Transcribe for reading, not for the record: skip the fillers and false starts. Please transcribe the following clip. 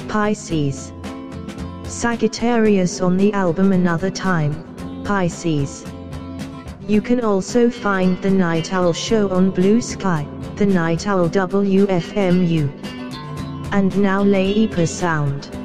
Pisces. Sagittarius on the album Another Time, Pisces. You can also find The Night Owl Show on Blue Sky, The Night Owl WFMU. And now Leipa Sound.